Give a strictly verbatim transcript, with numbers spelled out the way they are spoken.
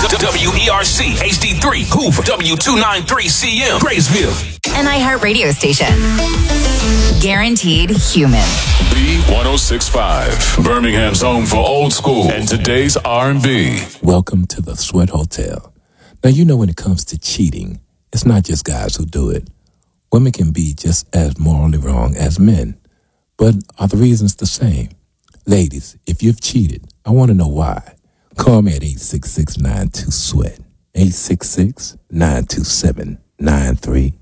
W E R C H D three Hoover, W two ninety-three C M Graysville. An iHeart radio station. Guaranteed human. B one oh six point five, Birmingham's home for old school and today's R and B. Welcome to the Sweat Hotel. Now, you know when it comes to cheating, it's not just guys who do it. Women can be just as morally wrong as men. But are the reasons the same? Ladies, if you've cheated, I want to know why. Call me at eight six six, nine two, SWEAT. eight six six, nine two seven, nine three